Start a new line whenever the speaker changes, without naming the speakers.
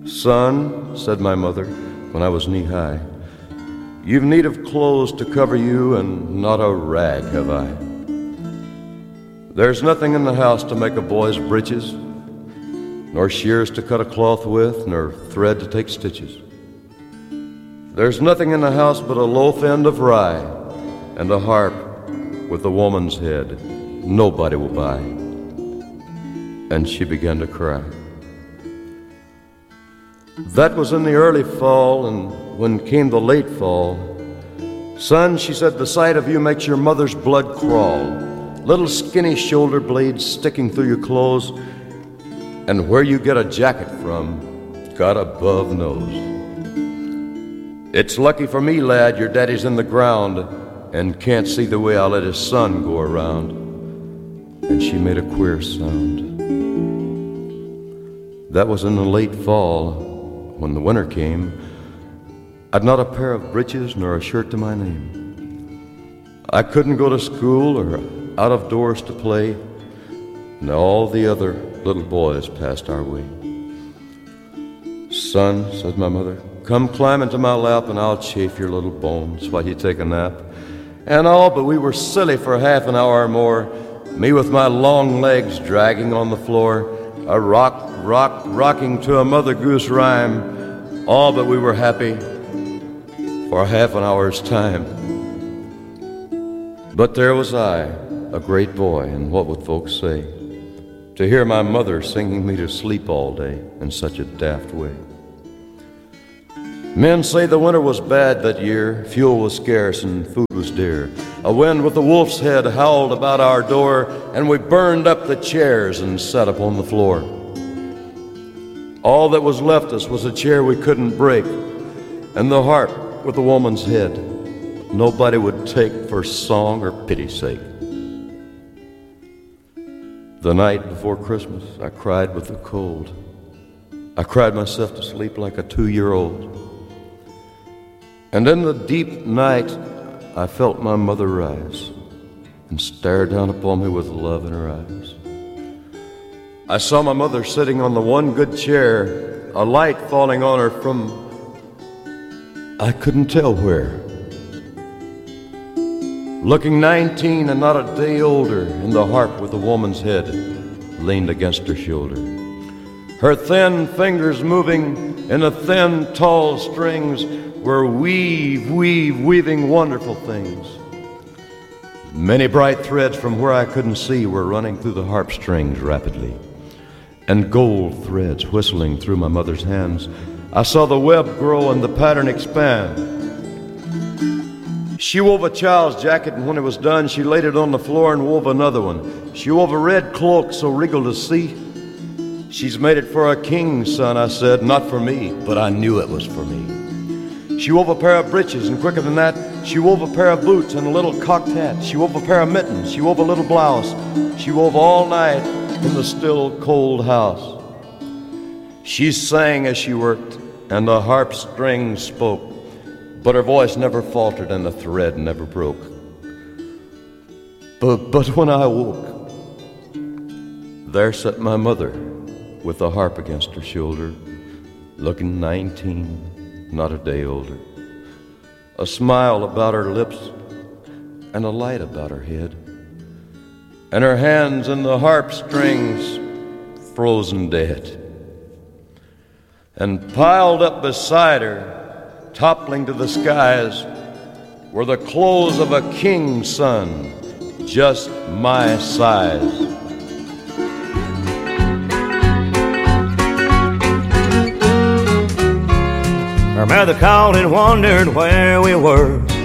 "Son," said my mother when I was knee-high, "you've need of clothes to cover you, and not a rag have I. There's nothing in the house to make a boy's breeches, nor shears to cut a cloth with, nor thread to take stitches. There's nothing in the house but a loaf end of rye and a harp with a woman's head nobody will buy." And she began to cry. That was in the early fall, and when came the late fall, "Son," she said, "the sight of you makes your mother's blood crawl. Little skinny shoulder blades sticking through your clothes, and where you get a jacket from, God above knows. It's lucky for me, lad, your daddy's in the ground and can't see the way I let his son go around." And she made a queer sound. That was in the late fall. When the winter came, I'd not a pair of breeches nor a shirt to my name. I couldn't go to school or out of doors to play, and all the other little boys passed our way. "Son," said my mother, "come climb into my lap and I'll chafe your little bones while you take a nap." And all but we were silly for half an hour or more, me with my long legs dragging on the floor, a rocking to a Mother Goose rhyme. All but we were happy for half an hour's time. But there was I, a great boy, and what would folks say, to hear my mother singing me to sleep all day in such a daft way. Men say the winter was bad that year, fuel was scarce and food was dear. A wind with a wolf's head howled about our door, and we burned up the chairs and sat upon the floor. All that was left us was a chair we couldn't break, and the harp with a woman's head nobody would take for song or pity's sake. The night before Christmas, I cried with the cold. I cried myself to sleep like a 2-year-old. And in the deep night, I felt my mother rise and stare down upon me with love in her eyes. I saw my mother sitting on the one good chair, a light falling on her from I couldn't tell where. Looking 19 and not a day older, and the harp with a woman's head leaned against her shoulder. Her thin fingers moving in the thin, tall strings were weaving wonderful things. Many bright threads from where I couldn't see were running through the harp strings rapidly, and gold threads whistling through my mother's hands. I saw the web grow and the pattern expand. She wove a child's jacket, and when it was done, she laid it on the floor and wove another one. She wove a red cloak so regal to see. "She's made it for a king, son," I said, "not for me, but I knew it was for me." She wove a pair of breeches, and quicker than that, she wove a pair of boots and a little cocked hat. She wove a pair of mittens, she wove a little blouse. She wove all night in the still, cold house. She sang as she worked, and the harp strings spoke, but her voice never faltered and the thread never broke. But when I woke, there sat my mother with the harp against her shoulder, looking 19, not a day older. A smile about her lips and a light about her head, and her hands in the harp strings frozen dead. And piled up beside her, toppling to the skies, were the clothes of a king's son, just my size.
Her mother called and wondered where we were.